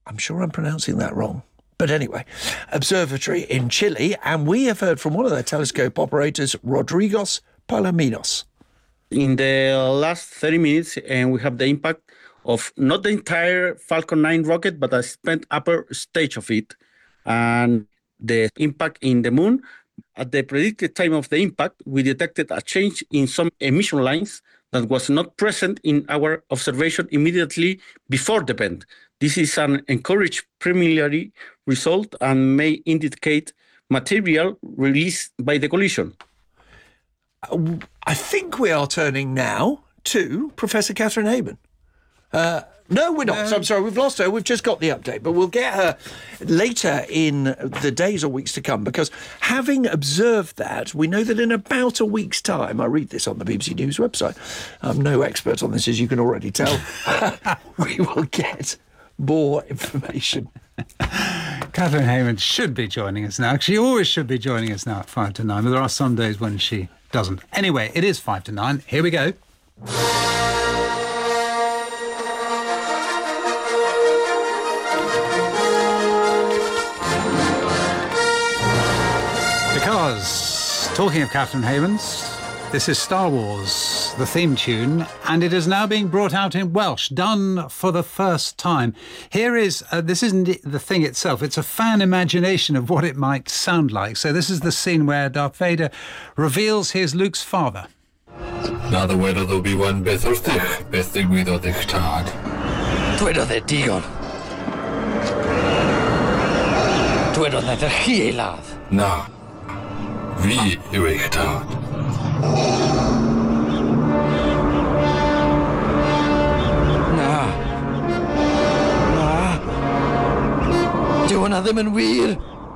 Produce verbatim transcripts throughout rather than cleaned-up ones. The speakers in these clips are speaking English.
I'm sure I'm pronouncing that wrong. But anyway, observatory in Chile, and we have heard from one of their telescope operators, Rodrigos Palominos. In the last thirty minutes, and we have the impact of not the entire Falcon nine rocket, but a spent upper stage of it. And the impact in the moon, at the predicted time of the impact, we detected a change in some emission lines that was not present in our observation immediately before the event. This is an encouraged preliminary result and may indicate material released by the collision. I think we are turning now to Professor Catherine Hayman. Uh, no, we're not. No. I'm sorry, we've lost her. We've just got the update, but we'll get her later in the days or weeks to come, because having observed that, we know that in about a week's time, I read this on the B B C News website, I'm no expert on this, as you can already tell, we will get more information. Catherine Hayman should be joining us now. She always should be joining us now at five to nine, but there are some days when she doesn't. Anyway, it is five to nine. Here we go. Because, talking of Catherine Hayman's, this is Star Wars, the theme tune, and it is now being brought out in Welsh, done for the first time. Here is, uh, this isn't the thing itself, it's a fan imagination of what it might sound like. So this is the scene where Darth Vader reveals he is Luke's father. Na ddywedodd Obi-Wan beth wrthych, beth ddigwyddodd eich tad. Dwedodd e digon. Dwedodd na dy chi ei ladd. Na, fi yw eich tad. Na. Na. Dyw hwnna ddim yn wir.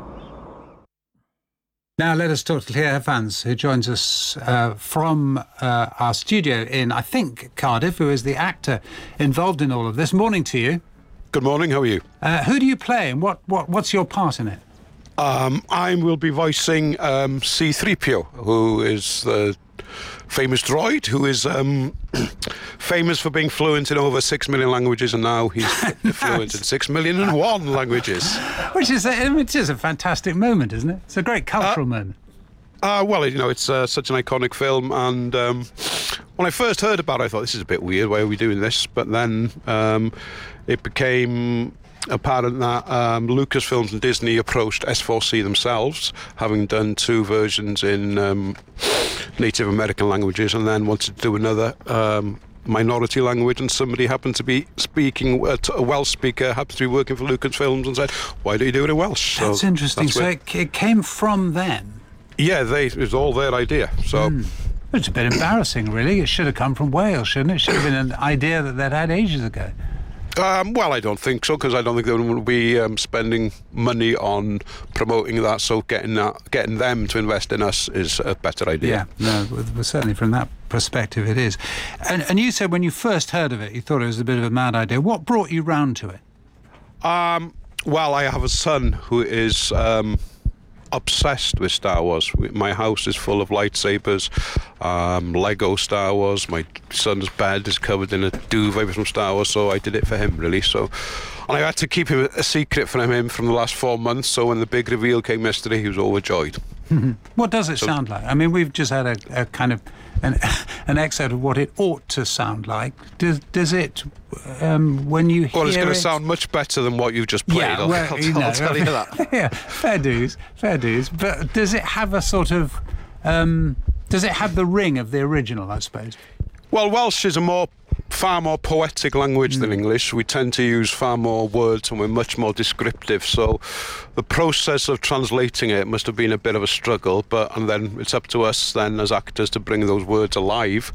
Now let us talk to Claire Evans, who joins us uh, from uh, our studio in, I think, Cardiff, who is the actor involved in all of this. Morning to you. Good morning, how are you? Uh, who do you play and what, what, what's your part in it? Um, I will be voicing um, C three P O, who is the famous droid, who is um, famous for being fluent in over six million languages, and now he's fluent in six million and one languages. Which is, a, which is a fantastic moment, isn't it? It's a great cultural uh, moment. Uh, well, you know, it's uh, such an iconic film, and um, when I first heard about it, I thought, this is a bit weird, why are we doing this? But then um, it became apparent that um, Lucasfilms and Disney approached S four C themselves, having done two versions in um, Native American languages, and then wanted to do another um, minority language, and somebody happened to be speaking, uh, a Welsh speaker happened to be working for Lucasfilms and said, why don't you do it in Welsh? That's so interesting. That's so it, it came from them? Yeah, they, it was all their idea. So mm. It's a bit embarrassing, really. It should have come from Wales, shouldn't it? It should have been an idea that they'd had ages ago. Um, well, I don't think so, because I don't think they would be um, spending money on promoting that. So getting that, getting them to invest in us is a better idea. Yeah, no, well, certainly from that perspective, it is. And, and you said when you first heard of it, you thought it was a bit of a mad idea. What brought you round to it? Um, well, I have a son who is Um, obsessed with Star Wars. My house is full of lightsabers, um, Lego Star Wars. My son's bed is covered in a duvet from Star Wars, so I did it for him, really. So, and I had to keep him a secret from him from the last four months, so when the big reveal came yesterday, he was overjoyed. What does it so, sound like? I mean, we've just had a, a kind of an, an excerpt of what it ought to sound like. Does, does it, um, when you hear Well, it's going to it... sound much better than what you've just played. Yeah, I'll, well, I'll, you know, I'll tell you that. Yeah, fair dues, fair dues. But does it have a sort of, um, does it have the ring of the original, I suppose? Well, Welsh is a more far more poetic language mm. than English. We tend to use far more words, and we're much more descriptive. So the process of translating it must have been a bit of a struggle, but and then it's up to us then as actors to bring those words alive.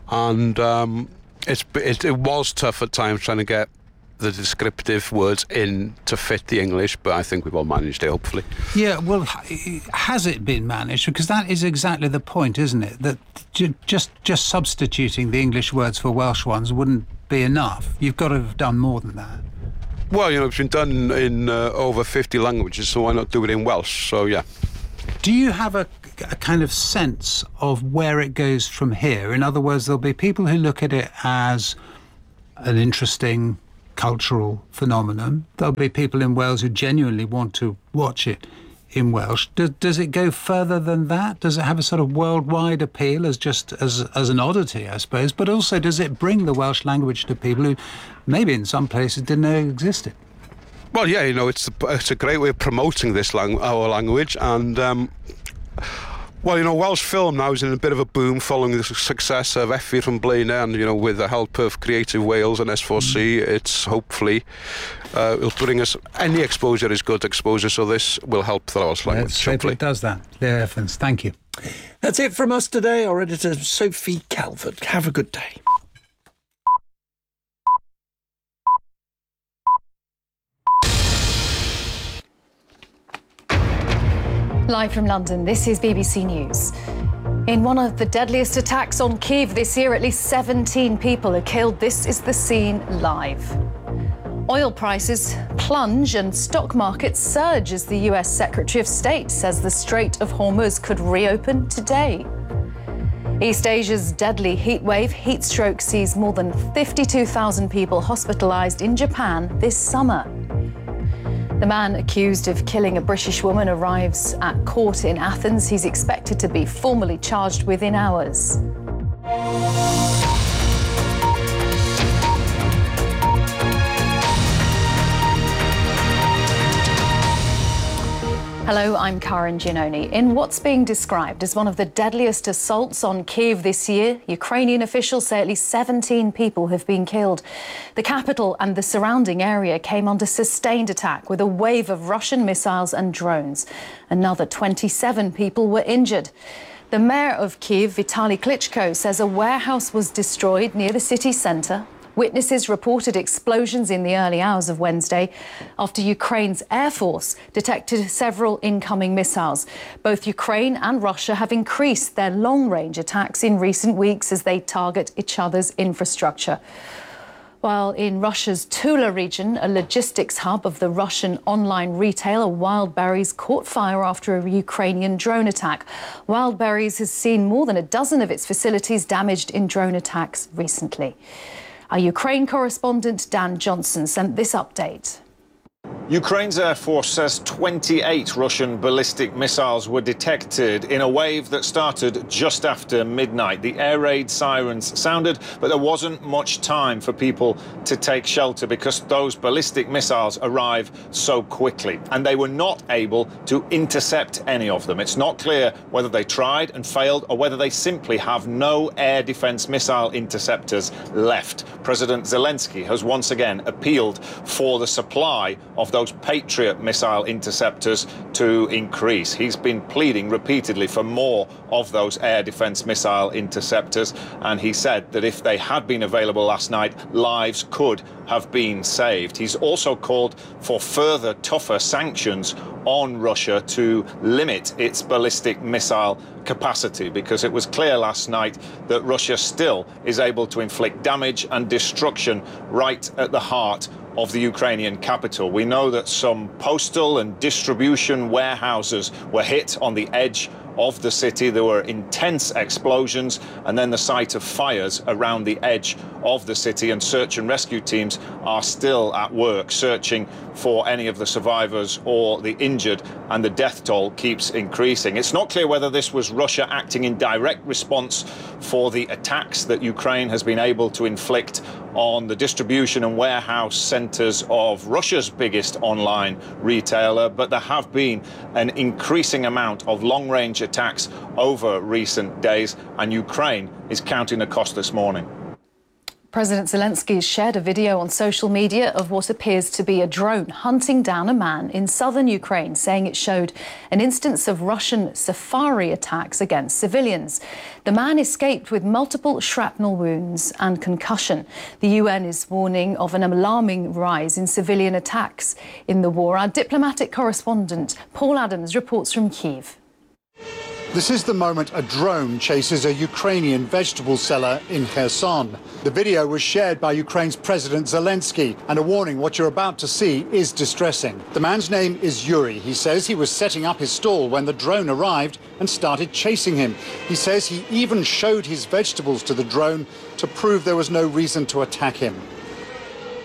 And um, it's, it, it was tough at times trying to get the descriptive words in to fit the English, but I think we've all managed it, hopefully. Yeah, well, has it been managed? Because that is exactly the point, isn't it? That ju- just just substituting the English words for Welsh ones wouldn't be enough. You've got to have done more than that. Well, you know, it's been done in uh, over fifty languages, so why not do it in Welsh? So, yeah. Do you have a, a kind of sense of where it goes from here? In other words, there'll be people who look at it as an interesting cultural phenomenon. There'll be people in Wales who genuinely want to watch it in Welsh. Does, does it go further than that? Does it have a sort of worldwide appeal as just as as an oddity, I suppose? But also, does it bring the Welsh language to people who maybe in some places didn't know it existed? Well, yeah, you know, it's a, it's a great way of promoting this lang- our language, and um, well, you know, Welsh film now is in a bit of a boom following the success of Effie from Blaenau, and you know, with the help of Creative Wales and S four C, it's hopefully uh, it'll bring us any exposure is good exposure. So this will help the Welsh language. Let's hope it does that. Leah Evans, thank you. That's it from us today. Our editor Sophie Calvert. Have a good day. Live from London, this is B B C News. In one of the deadliest attacks on Kyiv this year, at least seventeen people are killed. This is the scene live. Oil prices plunge and stock markets surge as the U S Secretary of State says the Strait of Hormuz could reopen today. East Asia's deadly heatwave, heat stroke, sees more than fifty-two thousand people hospitalised in Japan this summer. The man accused of killing a British woman arrives at court in Athens. He's expected to be formally charged within hours. Hello, I'm Karen Giannoni. In what's being described as one of the deadliest assaults on Kyiv this year, Ukrainian officials say at least seventeen people have been killed. The capital and the surrounding area came under sustained attack with a wave of Russian missiles and drones. Another twenty-seven people were injured. The mayor of Kyiv, Vitaly Klitschko, says a warehouse was destroyed near the city centre. Witnesses reported explosions in the early hours of Wednesday after Ukraine's Air Force detected several incoming missiles. Both Ukraine and Russia have increased their long-range attacks in recent weeks as they target each other's infrastructure. While in Russia's Tula region, a logistics hub of the Russian online retailer Wildberries caught fire after a Ukrainian drone attack. Wildberries has seen more than a dozen of its facilities damaged in drone attacks recently. Our Ukraine correspondent Dan Johnson sent this update. Ukraine's Air Force says twenty-eight Russian ballistic missiles were detected in a wave that started just after midnight. The air raid sirens sounded, but there wasn't much time for people to take shelter because those ballistic missiles arrive so quickly, and they were not able to intercept any of them. It's not clear whether they tried and failed or whether they simply have no air defense missile interceptors left. President Zelensky has once again appealed for the supply of those Patriot missile interceptors to increase. He's been pleading repeatedly for more of those air defense missile interceptors, and he said that if they had been available last night, lives could have been saved. He's also called for further tougher sanctions on Russia to limit its ballistic missile capacity, because it was clear last night that Russia still is able to inflict damage and destruction right at the heart of the Ukrainian capital. We know that some postal and distribution warehouses were hit on the edge of the city. There were intense explosions and then the sight of fires around the edge of the city, and search and rescue teams are still at work searching for any of the survivors or the injured, and the death toll keeps increasing. It's not clear whether this was Russia acting in direct response for the attacks that Ukraine has been able to inflict on the distribution and warehouse centers of Russia's biggest online retailer, but there have been an increasing amount of long-range attacks over recent days, and Ukraine is counting the cost this morning. President Zelensky shared a video on social media of what appears to be a drone hunting down a man in southern Ukraine, saying it showed an instance of Russian safari attacks against civilians. The man escaped with multiple shrapnel wounds and concussion. The U N is warning of an alarming rise in civilian attacks in the war. Our diplomatic correspondent Paul Adams reports from Kyiv. This is the moment a drone chases a Ukrainian vegetable seller in Kherson. The video was shared by Ukraine's President Zelensky, and a warning what you're about to see is distressing. The man's name is Yuri. He says he was setting up his stall when the drone arrived and started chasing him. He says he even showed his vegetables to the drone to prove there was no reason to attack him.